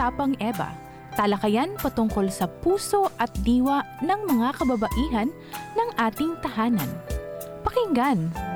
Usapang Eva, talakayan patungkol sa puso at diwa ng mga kababaihan ng ating tahanan. Pakinggan!